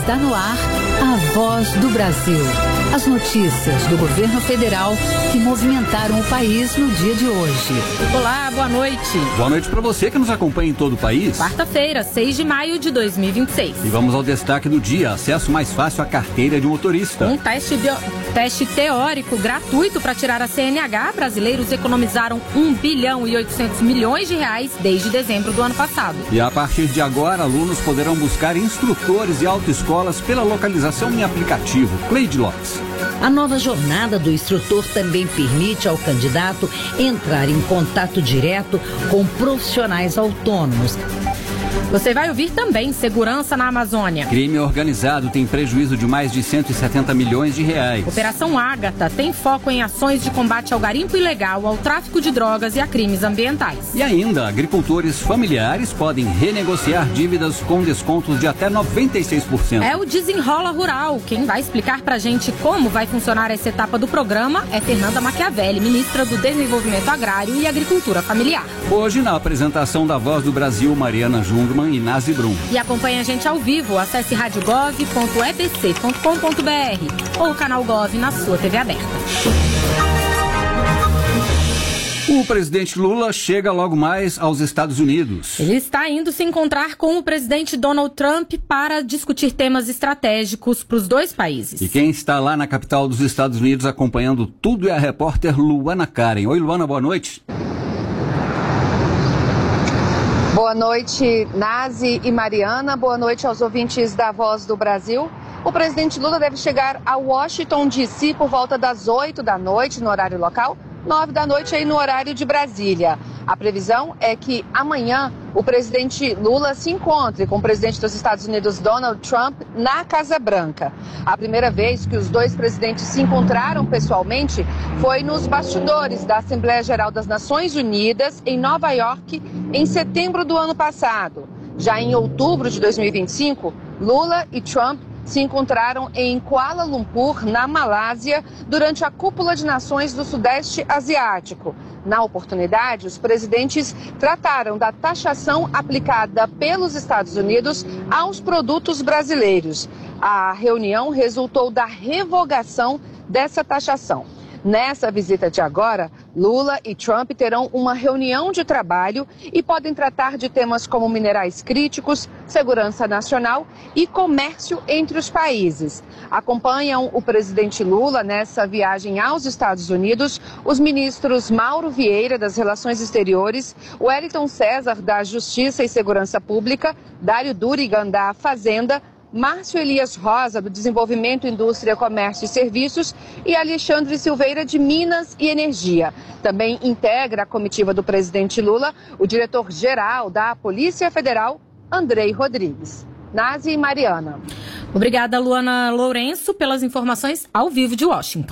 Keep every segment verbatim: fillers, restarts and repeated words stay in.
Está no ar a Voz do Brasil. As notícias do governo federal que movimentaram o país no dia de hoje. Olá, boa noite. Boa noite para você que nos acompanha em todo o país. Quarta-feira, seis de maio de dois mil e vinte e seis. E vamos ao destaque do dia: acesso mais fácil à carteira de motorista. Um teste, bio... teste teórico gratuito para tirar a C N H. Brasileiros economizaram um bilhão e oitocentos milhões de reais desde dezembro do ano passado. E a partir de agora, alunos poderão buscar instrutores e autoescolas pela localização em aplicativo Cleide Lopes. A nova jornada do instrutor também permite ao candidato entrar em contato direto com profissionais autônomos. Você vai ouvir também segurança na Amazônia. Crime organizado tem prejuízo de mais de cento e setenta milhões de reais. Operação Ágata tem foco em ações de combate ao garimpo ilegal, ao tráfico de drogas e a crimes ambientais. E ainda, agricultores familiares podem renegociar dívidas com descontos de até noventa e seis por cento. É o Desenrola Rural. Quem vai explicar pra gente como vai funcionar essa etapa do programa é Fernanda Machiavelli, ministra do Desenvolvimento Agrário e Agricultura Familiar. Hoje, na apresentação da Voz do Brasil, Mariana Jungmann e Nazi Brum. E acompanhe a gente ao vivo. Acesse rádio gov ponto e b c ponto com ponto b r ou o canal Gov na sua T V aberta. O presidente Lula chega logo mais aos Estados Unidos. Ele está indo se encontrar com o presidente Donald Trump para discutir temas estratégicos para os dois países. E quem está lá na capital dos Estados Unidos acompanhando tudo é a repórter Luana Karen. Oi, Luana, boa noite. Boa noite, Nazi e Mariana. Boa noite aos ouvintes da Voz do Brasil. O presidente Lula deve chegar a Washington, D C por volta das oito da noite, no horário local, nove da noite aí no horário de Brasília. A previsão é que amanhã o presidente Lula se encontre com o presidente dos Estados Unidos, Donald Trump, na Casa Branca. A primeira vez que os dois presidentes se encontraram pessoalmente foi nos bastidores da Assembleia Geral das Nações Unidas, em Nova York, em setembro do ano passado. Já em outubro de dois mil e vinte e cinco, Lula e Trump se encontraram em Kuala Lumpur, na Malásia, durante a Cúpula de Nações do Sudeste Asiático. Na oportunidade, os presidentes trataram da taxação aplicada pelos Estados Unidos aos produtos brasileiros. A reunião resultou da revogação dessa taxação. Nessa visita de agora, Lula e Trump terão uma reunião de trabalho e podem tratar de temas como minerais críticos, segurança nacional e comércio entre os países. Acompanham o presidente Lula nessa viagem aos Estados Unidos os ministros Mauro Vieira, das Relações Exteriores, Wellington César, da Justiça e Segurança Pública, Dário Durigan, da Fazenda, Márcio Elias Rosa, do Desenvolvimento, Indústria, Comércio e Serviços, e Alexandre Silveira, de Minas e Energia. Também integra a comitiva do presidente Lula o diretor-geral da Polícia Federal, Andrei Rodrigues. Nazi e Mariana. Obrigada, Luana Lourenço, pelas informações ao vivo de Washington.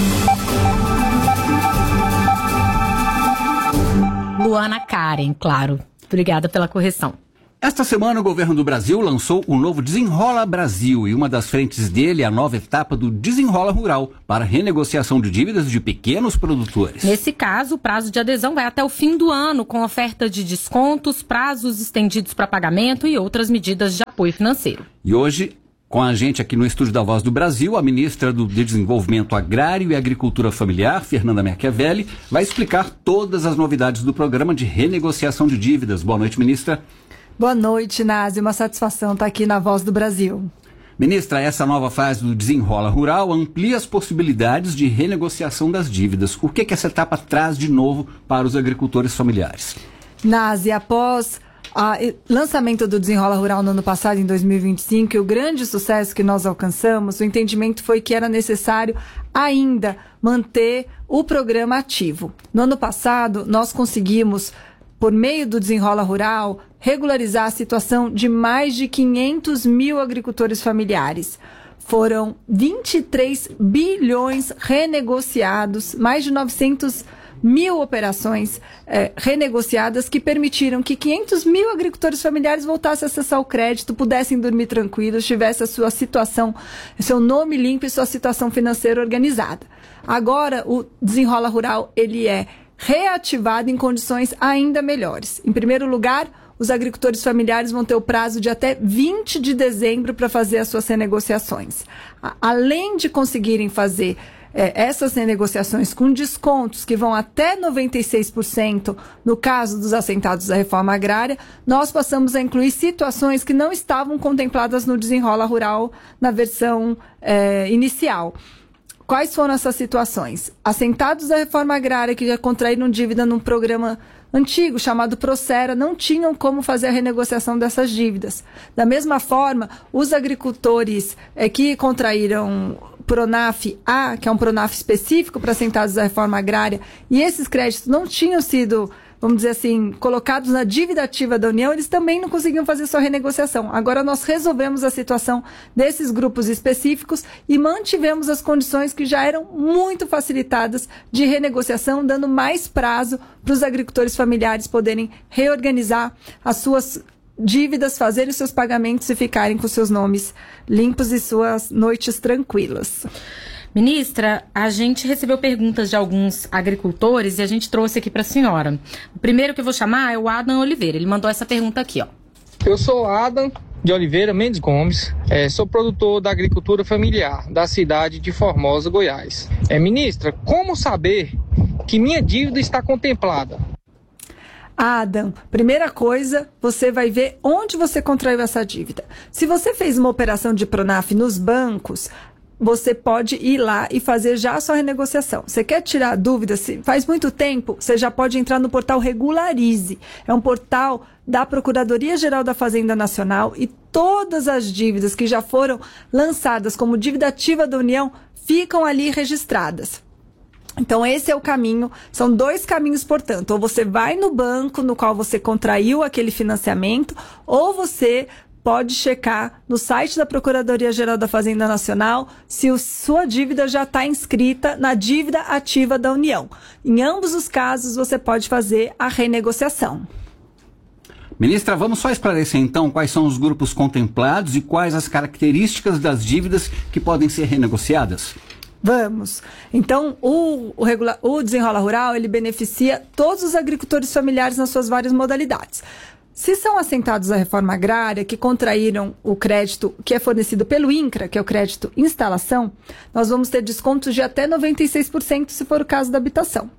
Luana Karen, claro. Obrigada pela correção. Esta semana, o governo do Brasil lançou o novo Desenrola Brasil e uma das frentes dele é a nova etapa do Desenrola Rural para renegociação de dívidas de pequenos produtores. Nesse caso, o prazo de adesão vai até o fim do ano, com oferta de descontos, prazos estendidos para pagamento e outras medidas de apoio financeiro. E hoje, com a gente aqui no estúdio da Voz do Brasil, a ministra do Desenvolvimento Agrário e Agricultura Familiar, Fernanda Machiavelli, vai explicar todas as novidades do programa de renegociação de dívidas. Boa noite, ministra. Boa noite, Nazi. Uma satisfação estar aqui na Voz do Brasil. Ministra, essa nova fase do Desenrola Rural amplia as possibilidades de renegociação das dívidas. O que, que essa etapa traz de novo para os agricultores familiares? Nazi, após o lançamento do Desenrola Rural no ano passado, em dois mil e vinte e cinco, e o grande sucesso que nós alcançamos, o entendimento foi que era necessário ainda manter o programa ativo. No ano passado, nós conseguimos, por meio do Desenrola Rural, regularizar a situação de mais de quinhentos mil agricultores familiares. Foram vinte e três bilhões renegociados, mais de novecentos mil operações eh, renegociadas que permitiram que quinhentos mil agricultores familiares voltassem a acessar o crédito, pudessem dormir tranquilos, tivessem a sua situação, seu nome limpo e sua situação financeira organizada. Agora, o Desenrola Rural, ele é reativado em condições ainda melhores. Em primeiro lugar, os agricultores familiares vão ter o prazo de até vinte de dezembro para fazer as suas renegociações. A, além de conseguirem fazer É, essas renegociações com descontos que vão até noventa e seis por cento no caso dos assentados da reforma agrária, nós passamos a incluir situações que não estavam contempladas no Desenrola Rural na versão é, inicial. Quais foram essas situações? Assentados da reforma agrária que já contraíram dívida num programa antigo chamado Procera não tinham como fazer a renegociação dessas dívidas. Da mesma forma, os agricultores é, que contraíram Pronaf-A, que é um Pronaf específico para assentados da reforma agrária, e esses créditos não tinham sido, vamos dizer assim, colocados na dívida ativa da União, eles também não conseguiam fazer sua renegociação. Agora nós resolvemos a situação desses grupos específicos e mantivemos as condições que já eram muito facilitadas de renegociação, dando mais prazo para os agricultores familiares poderem reorganizar as suas dívidas, fazerem seus pagamentos e ficarem com seus nomes limpos e suas noites tranquilas. Ministra, a gente recebeu perguntas de alguns agricultores e a gente trouxe aqui para a senhora. O primeiro que eu vou chamar é o Adam Oliveira. Ele mandou essa pergunta aqui, ó. Eu sou Adam de Oliveira Mendes Gomes, é, sou produtor da agricultura familiar da cidade de Formosa, Goiás. É, ministra, como saber que minha dívida está contemplada? Adam, primeira coisa, você vai ver onde você contraiu essa dívida. Se você fez uma operação de Pronaf nos bancos, você pode ir lá e fazer já a sua renegociação. Você quer tirar dúvida? Se faz muito tempo, você já pode entrar no portal Regularize. É um portal da Procuradoria-Geral da Fazenda Nacional e todas as dívidas que já foram lançadas como dívida ativa da União ficam ali registradas. Então, esse é o caminho, são dois caminhos, portanto, ou você vai no banco no qual você contraiu aquele financiamento, ou você pode checar no site da Procuradoria-Geral da Fazenda Nacional se a sua dívida já está inscrita na dívida ativa da União. Em ambos os casos, você pode fazer a renegociação. Ministra, vamos só esclarecer então quais são os grupos contemplados e quais as características das dívidas que podem ser renegociadas? Vamos. Então, o, o, regula- o Desenrola Rural, ele beneficia todos os agricultores familiares nas suas várias modalidades. Se são assentados da reforma agrária, que contraíram o crédito que é fornecido pelo INCRA, que é o crédito instalação, nós vamos ter descontos de até noventa e seis por cento se for o caso da habitação.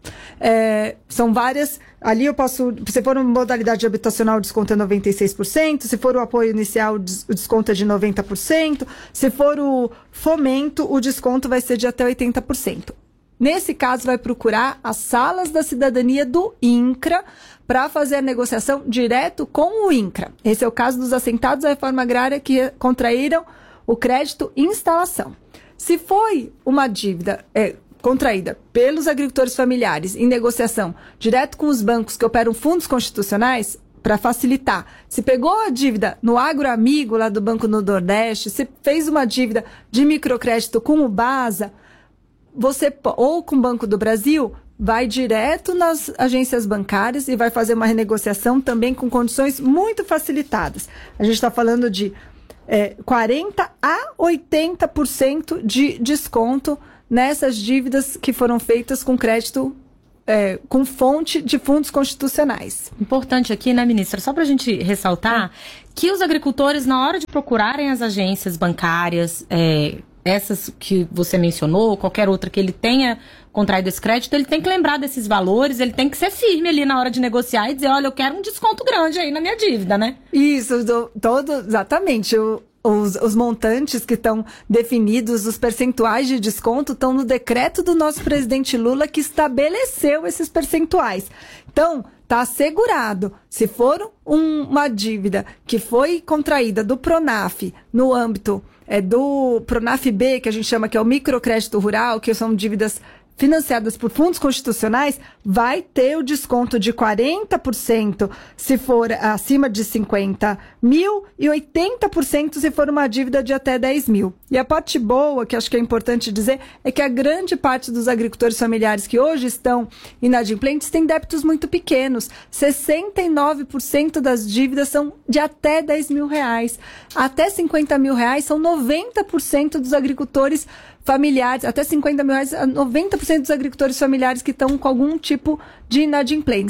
É, são várias, ali eu posso, se for uma modalidade habitacional, o desconto é noventa e seis por cento, se for o apoio inicial, o desconto é de noventa por cento, se for o fomento, o desconto vai ser de até oitenta por cento. Nesse caso, vai procurar as salas da cidadania do INCRA para fazer a negociação direto com o INCRA. Esse é o caso dos assentados da reforma agrária que contraíram o crédito instalação. Se foi uma dívida é, contraída pelos agricultores familiares em negociação direto com os bancos que operam fundos constitucionais, para facilitar, se pegou a dívida no Agroamigo, lá do Banco do Nordeste, se fez uma dívida de microcrédito com o BASA, você, ou com o Banco do Brasil, vai direto nas agências bancárias e vai fazer uma renegociação também com condições muito facilitadas. A gente está falando de é, quarenta a oitenta por cento de desconto nessas dívidas que foram feitas com crédito é, com fonte de fundos constitucionais. Importante aqui, né, ministra, só para a gente ressaltar é. que os agricultores, na hora de procurarem as agências bancárias, é, essas que você mencionou, qualquer outra que ele tenha contraído esse crédito, ele tem que lembrar desses valores, ele tem que ser firme ali na hora de negociar e dizer, olha, eu quero um desconto grande aí na minha dívida, né? Isso, do, todo, exatamente. O, os, os montantes que estão definidos, os percentuais de desconto, estão no decreto do nosso presidente Lula que estabeleceu esses percentuais. Então, está assegurado, se for um, uma dívida que foi contraída do Pronaf no âmbito é, do Pronaf-B, que a gente chama que é o microcrédito rural, que são dívidas financiadas por fundos constitucionais, vai ter o desconto de quarenta por cento se for acima de cinquenta mil e oitenta por cento se for uma dívida de até dez mil. E a parte boa, que acho que é importante dizer, é que a grande parte dos agricultores familiares que hoje estão inadimplentes tem débitos muito pequenos. sessenta e nove por cento das dívidas são de até dez mil reais. Até cinquenta mil reais são noventa por cento dos agricultores familiares, até cinquenta mil reais, noventa por cento dos agricultores familiares que estão com algum tipo de inadimplência.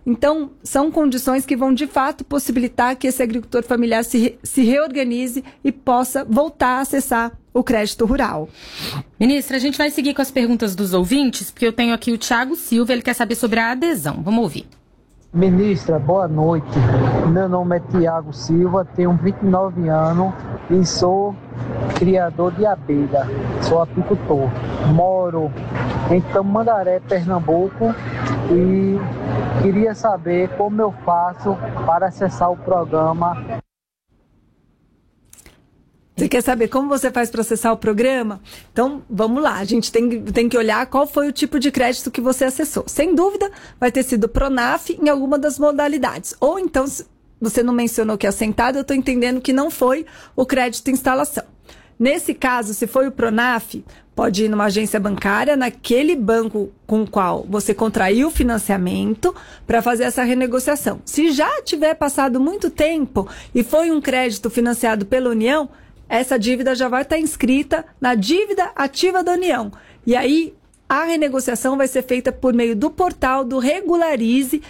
Então, são condições que vão, de fato, possibilitar que esse agricultor familiar se, re, se reorganize e possa voltar a acessar o crédito rural. Ministra, a gente vai seguir com as perguntas dos ouvintes, porque eu tenho aqui o Thiago Silva, ele quer saber sobre a adesão. Vamos ouvir. Ministra, boa noite. Meu nome é Tiago Silva, tenho vinte e nove anos e sou criador de abelha. Sou apicultor. Moro em Tamandaré, Pernambuco, e queria saber como eu faço para acessar o programa. Você quer saber como você faz para acessar o programa? Então, vamos lá. A gente tem, tem que olhar qual foi o tipo de crédito que você acessou. Sem dúvida, vai ter sido Pronaf em alguma das modalidades. Ou então, se você não mencionou que é assentado, eu estou entendendo que não foi o crédito instalação. Nesse caso, se foi o Pronaf, pode ir numa agência bancária, naquele banco com o qual você contraiu o financiamento, para fazer essa renegociação. Se já tiver passado muito tempo e foi um crédito financiado pela União, essa dívida já vai estar inscrita na dívida ativa da União. E aí, a renegociação vai ser feita por meio do portal do regularize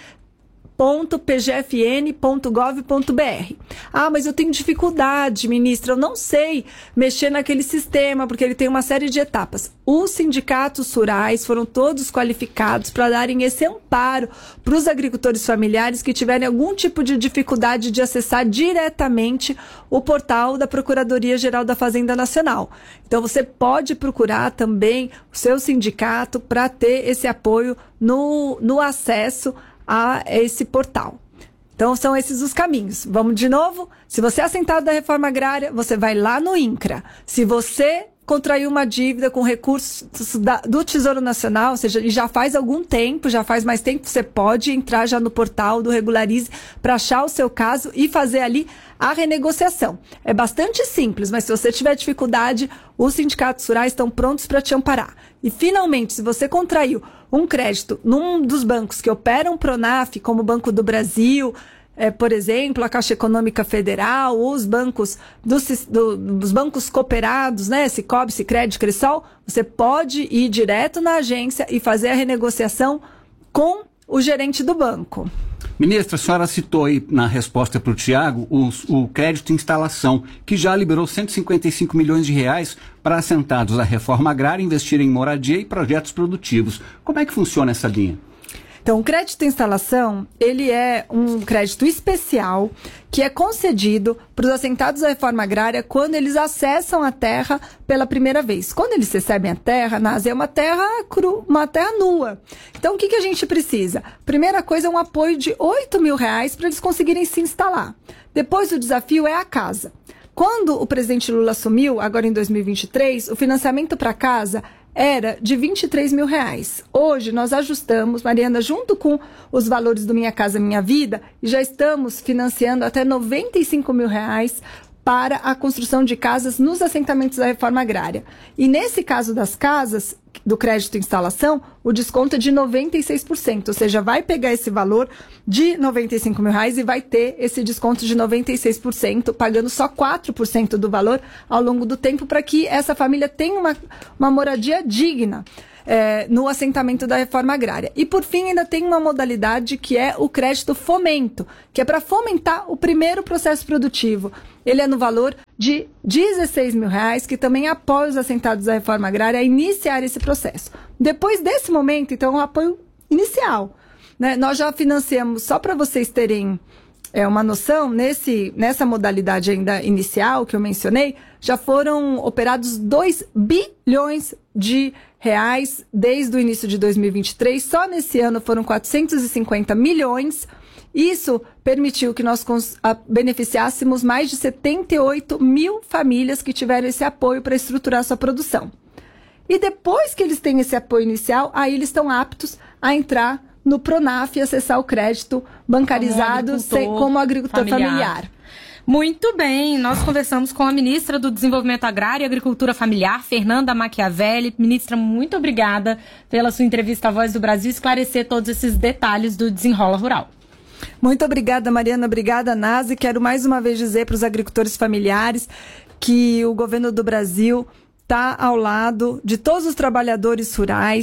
ponto p g f n ponto gov ponto b r. Ah, mas eu tenho dificuldade, ministra, eu não sei mexer naquele sistema, porque ele tem uma série de etapas. Os sindicatos rurais foram todos qualificados para darem esse amparo para os agricultores familiares que tiverem algum tipo de dificuldade de acessar diretamente o portal da Procuradoria-Geral da Fazenda Nacional. Então, você pode procurar também o seu sindicato para ter esse apoio no, no acesso a esse portal. Então, são esses os caminhos. Vamos de novo? Se você é assentado da reforma agrária, você vai lá no INCRA. Se você contraiu uma dívida com recursos da, do Tesouro Nacional, ou seja, já faz algum tempo, já faz mais tempo, você pode entrar já no portal do Regularize para achar o seu caso e fazer ali a renegociação. É bastante simples, mas se você tiver dificuldade, os sindicatos rurais estão prontos para te amparar. E, finalmente, se você contraiu um crédito num dos bancos que operam Pronaf, como o Banco do Brasil, é, por exemplo, a Caixa Econômica Federal, ou os bancos dos, do, dos bancos cooperados, né, Sicob, Sicredi, Cressol, você pode ir direto na agência e fazer a renegociação com o gerente do banco. Ministra, a senhora citou aí na resposta para o Tiago o crédito instalação, que já liberou cento e cinquenta e cinco milhões de reais para assentados da reforma agrária investirem em moradia e projetos produtivos. Como é que funciona essa linha? Então, o crédito instalação, ele é um crédito especial que é concedido para os assentados da reforma agrária quando eles acessam a terra pela primeira vez. Quando eles recebem a terra, nasce uma terra cru, uma terra nua. Então, o que, que a gente precisa? Primeira coisa é um apoio de oito mil reais para eles conseguirem se instalar. Depois, o desafio é a casa. Quando o presidente Lula assumiu, agora em dois mil e vinte e três, o financiamento para casa era de vinte e três mil reais. Hoje nós ajustamos, Mariana, junto com os valores do Minha Casa Minha Vida, e já estamos financiando até noventa e cinco mil reais para a construção de casas nos assentamentos da reforma agrária. E nesse caso das casas, do crédito instalação, o desconto é de noventa e seis por cento, ou seja, vai pegar esse valor de noventa e cinco mil reais e vai ter esse desconto de noventa e seis por cento, pagando só quatro por cento do valor ao longo do tempo, para que essa família tenha uma, uma moradia digna é, no assentamento da reforma agrária. E, por fim, ainda tem uma modalidade que é o crédito fomento, que é para fomentar o primeiro processo produtivo. Ele é no valor de dezesseis mil reais, que também apoia os assentados da reforma agrária a iniciar esse processo. Depois desse momento, então, o apoio inicial, né? Nós já financiamos, só para vocês terem é, uma noção, nesse, nessa modalidade ainda inicial que eu mencionei, já foram operados dois bilhões de reais desde o início de dois mil e vinte e três. Só nesse ano foram quatrocentos e cinquenta milhões. Isso permitiu que nós beneficiássemos mais de setenta e oito mil famílias que tiveram esse apoio para estruturar sua produção. E depois que eles têm esse apoio inicial, aí eles estão aptos a entrar no Pronaf e acessar o crédito bancarizado como agricultor, sem, como agricultor familiar. familiar. Muito bem, nós conversamos com a ministra do Desenvolvimento Agrário e Agricultura Familiar, Fernanda Machiavelli. Ministra, muito obrigada pela sua entrevista à Voz do Brasil, esclarecer todos esses detalhes do Desenrola Rural. Muito obrigada, Mariana. Obrigada, Nazi. Quero mais uma vez dizer para os agricultores familiares que o governo do Brasil está ao lado de todos os trabalhadores rurais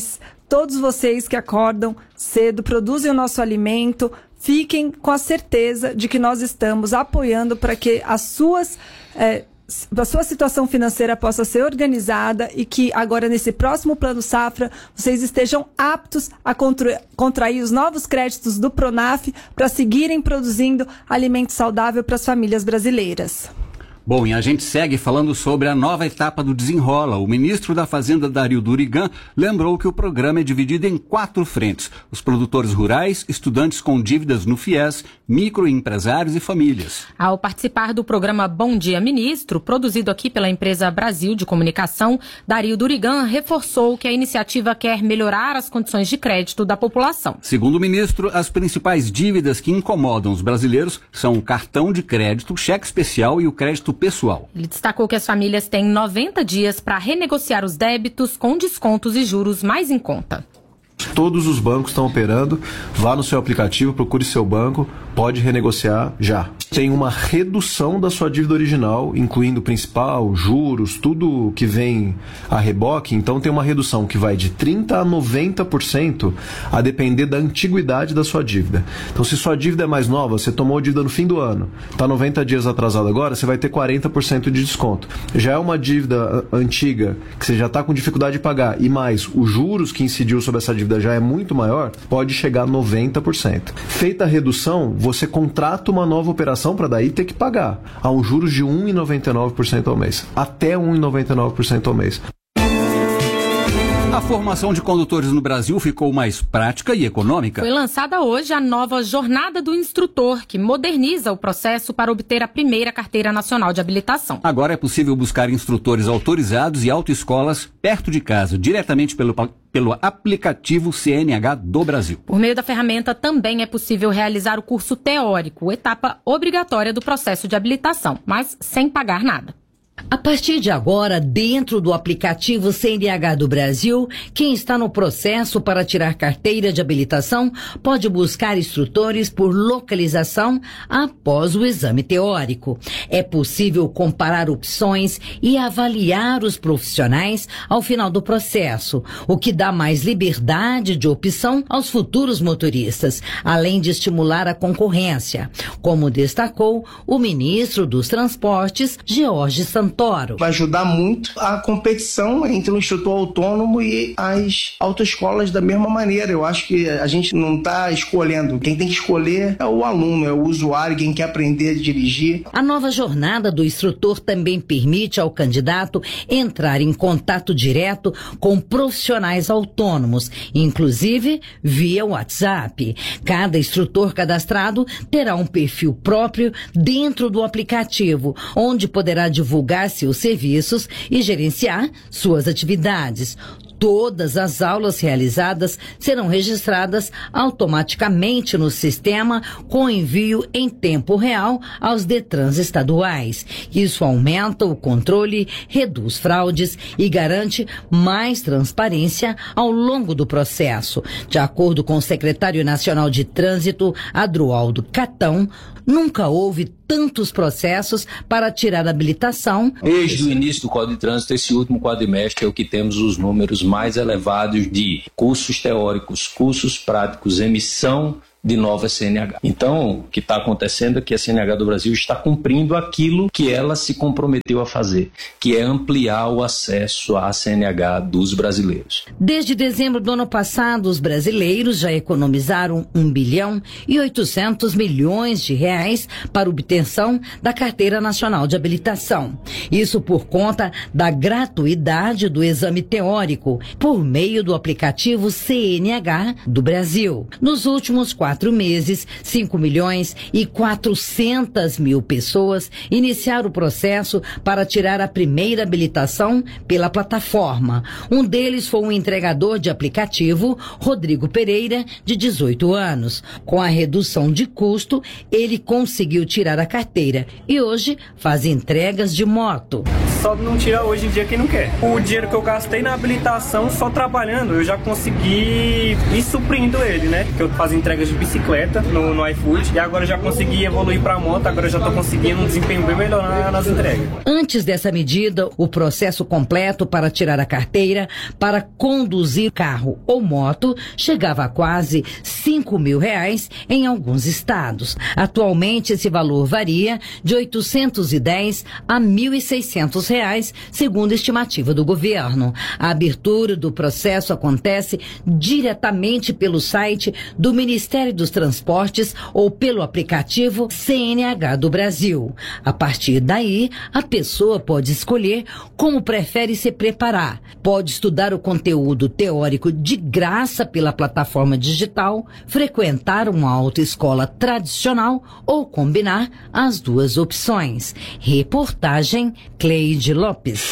todos vocês que acordam cedo, produzem o nosso alimento, fiquem com a certeza de que nós estamos apoiando para que as suas... É, a sua situação financeira possa ser organizada e que agora nesse próximo Plano Safra vocês estejam aptos a contra- contrair os novos créditos do Pronaf para seguirem produzindo alimento saudável para as famílias brasileiras. Bom, e a gente segue falando sobre a nova etapa do Desenrola. O ministro da Fazenda, Dario Durigan, lembrou que o programa é dividido em quatro frentes: os produtores rurais, estudantes com dívidas no FIES, microempresários e famílias. Ao participar do programa Bom Dia Ministro, produzido aqui pela empresa Brasil de Comunicação, Dario Durigan reforçou que a iniciativa quer melhorar as condições de crédito da população. Segundo o ministro, as principais dívidas que incomodam os brasileiros são o cartão de crédito, cheque especial e o crédito pessoal. Ele destacou que as famílias têm noventa dias para renegociar os débitos com descontos e juros mais em conta. Todos os bancos estão operando, vá no seu aplicativo, procure seu banco, pode renegociar já. Tem uma redução da sua dívida original, incluindo principal, juros, tudo que vem a reboque, então tem uma redução que vai de trinta por cento a noventa por cento a depender da antiguidade da sua dívida. Então se sua dívida é mais nova, você tomou dívida no fim do ano, está noventa dias atrasado agora, você vai ter quarenta por cento de desconto. Já é uma dívida antiga, que você já está com dificuldade de pagar, e mais os juros que incidiu sobre essa dívida já é muito maior, pode chegar a noventa por cento. Feita a redução, você contrata uma nova operação para daí ter que pagar a um juros de um vírgula noventa e nove por cento ao mês, até um vírgula noventa e nove por cento ao mês. A formação de condutores no Brasil ficou mais prática e econômica. Foi lançada hoje a nova Jornada do Instrutor, que moderniza o processo para obter a primeira carteira nacional de habilitação. Agora é possível buscar instrutores autorizados e autoescolas perto de casa, diretamente pelo, pelo aplicativo C N H do Brasil. Por meio da ferramenta também é possível realizar o curso teórico, etapa obrigatória do processo de habilitação, mas sem pagar nada. A partir de agora, dentro do aplicativo C N H do Brasil, quem está no processo para tirar carteira de habilitação pode buscar instrutores por localização após o exame teórico. É possível comparar opções e avaliar os profissionais ao final do processo, o que dá mais liberdade de opção aos futuros motoristas, além de estimular a concorrência, como destacou o ministro dos Transportes, George Santoro. Vai ajudar muito a competição entre o instrutor autônomo e as autoescolas da mesma maneira. Eu acho que a gente não está escolhendo. Quem tem que escolher é o aluno, é o usuário, quem quer aprender a dirigir. A nova jornada do instrutor também permite ao candidato entrar em contato direto com profissionais autônomos, inclusive via WhatsApp. Cada instrutor cadastrado terá um perfil próprio dentro do aplicativo, onde poderá divulgar seus serviços e gerenciar suas atividades. Todas as aulas realizadas serão registradas automaticamente no sistema com envio em tempo real aos Detrans estaduais. Isso aumenta o controle, reduz fraudes e garante mais transparência ao longo do processo. De acordo com o secretário nacional de Trânsito, Adroaldo Catão, nunca houve tantos processos para tirar a habilitação. Desde o início do Código de Trânsito, esse último quadrimestre é o que temos os números mais elevados de cursos teóricos, cursos práticos, emissão de nova C N H. Então, o que está acontecendo é que a C N H do Brasil está cumprindo aquilo que ela se comprometeu a fazer, que é ampliar o acesso à C N H dos brasileiros. Desde dezembro do ano passado, os brasileiros já economizaram um bilhão e oitocentos milhões de reais para obtenção da Carteira Nacional de Habilitação. Isso por conta da gratuidade do exame teórico, por meio do aplicativo C N H do Brasil. Nos últimos quatro Quatro meses, cinco milhões e quatrocentas mil pessoas iniciaram o processo para tirar a primeira habilitação pela plataforma. Um deles foi um entregador de aplicativo, Rodrigo Pereira, de dezoito anos. Com a redução de custo, ele conseguiu tirar a carteira e hoje faz entregas de moto. só não tira hoje em dia quem não quer. O dinheiro que eu gastei na habilitação só trabalhando, eu já consegui ir suprindo ele, né? Que eu fazia entregas de bicicleta no, no iFood e agora eu já consegui evoluir para moto, agora eu já tô conseguindo um desempenho bem melhor nas entregas. Antes dessa medida, o processo completo para tirar a carteira para conduzir carro ou moto chegava a quase cinco mil reais em alguns estados. Atualmente, esse valor varia de oitocentos e dez a mil e seiscentos reais, segundo a estimativa do governo. A abertura do processo acontece diretamente pelo site do Ministério dos Transportes ou pelo aplicativo C N H do Brasil. A partir daí, a pessoa pode escolher como prefere se preparar. Pode estudar o conteúdo teórico de graça pela plataforma digital, frequentar uma autoescola tradicional ou combinar as duas opções. Reportagem Cleide Lopes.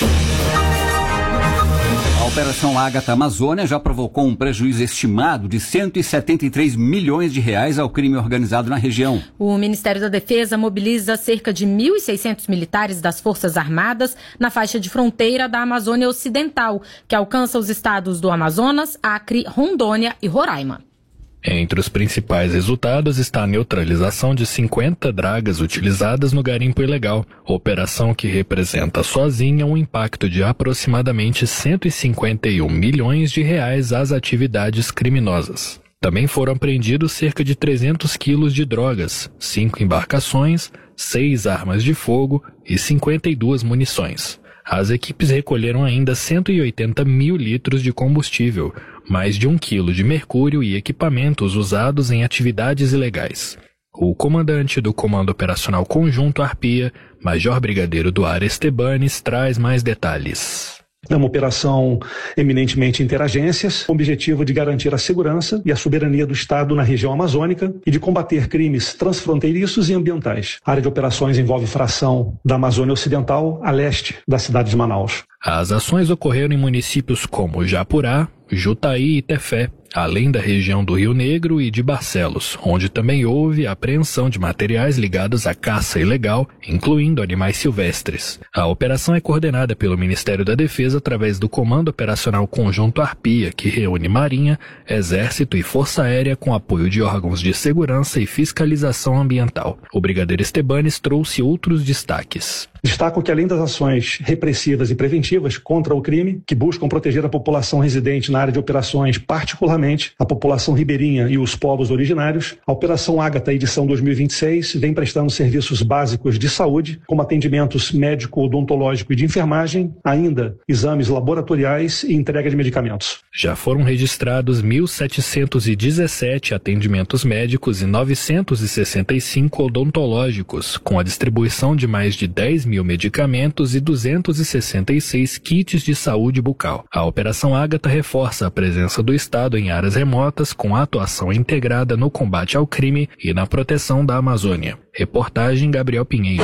A Operação Ágata Amazônia já provocou um prejuízo estimado de cento e setenta e três milhões de reais ao crime organizado na região. O Ministério da Defesa mobiliza cerca de mil e seiscentos militares das Forças Armadas na faixa de fronteira da Amazônia Ocidental, que alcança os estados do Amazonas, Acre, Rondônia e Roraima. Entre os principais resultados está a neutralização de cinquenta dragas utilizadas no garimpo ilegal, operação que representa sozinha um impacto de aproximadamente cento e cinquenta e um milhões de reais às atividades criminosas. Também foram apreendidos cerca de trezentos quilos de drogas, cinco embarcações, seis armas de fogo e cinquenta e duas munições. As equipes recolheram ainda cento e oitenta mil litros de combustível, mais de um quilo de mercúrio e equipamentos usados em atividades ilegais. O comandante do Comando Operacional Conjunto Arpia, Major Brigadeiro Duarte Estebanes, traz mais detalhes. É uma operação eminentemente interagências, com o objetivo de garantir a segurança e a soberania do Estado na região amazônica e de combater crimes transfronteiriços e ambientais. A área de operações envolve fração da Amazônia Ocidental a leste da cidade de Manaus. As ações ocorreram em municípios como Japurá, Jutaí e Tefé, além da região do Rio Negro e de Barcelos, onde também houve apreensão de materiais ligados à caça ilegal, incluindo animais silvestres. A operação é coordenada pelo Ministério da Defesa através do Comando Operacional Conjunto Arpia, que reúne Marinha, Exército e Força Aérea com apoio de órgãos de segurança e fiscalização ambiental. O Brigadeiro Estebanes trouxe outros destaques. Destaco que, além das ações repressivas e preventivas contra o crime, que buscam proteger a população residente na área de operações, particularmente a população ribeirinha e os povos originários, a Operação Ágata edição dois mil e vinte e seis vem prestando serviços básicos de saúde, como atendimentos médico, odontológico e de enfermagem, ainda exames laboratoriais e entrega de medicamentos. Já foram registrados mil setecentos e dezessete atendimentos médicos e novecentos e sessenta e cinco odontológicos, com a distribuição de mais de dez mil medicamentos e duzentos e sessenta e seis kits de saúde bucal. A Operação Ágata reforça a presença do Estado em áreas remotas com a atuação integrada no combate ao crime e na proteção da Amazônia. Reportagem Gabriel Pinheiro.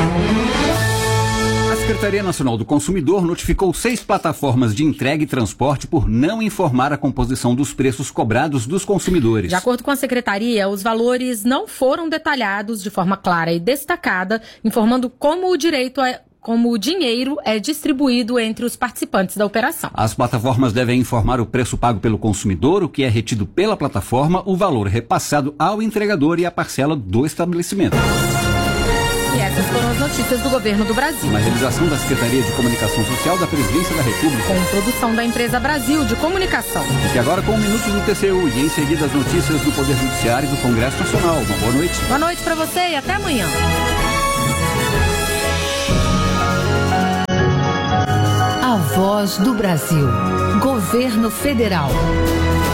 A Secretaria Nacional do Consumidor notificou seis plataformas de entrega e transporte por não informar a composição dos preços cobrados dos consumidores. De acordo com a Secretaria, os valores não foram detalhados de forma clara e destacada, informando como o direito a como o dinheiro é distribuído entre os participantes da operação. As plataformas devem informar o preço pago pelo consumidor, o que é retido pela plataforma, o valor repassado ao entregador e a parcela do estabelecimento. E essas foram as notícias do Governo do Brasil. Uma realização da Secretaria de Comunicação Social da Presidência da República. Com produção da Empresa Brasil de Comunicação. Fique agora com um minuto do T C U e em seguida as notícias do Poder Judiciário e do Congresso Nacional. Uma boa noite. Boa noite para você e até amanhã. A Voz do Brasil. Governo Federal.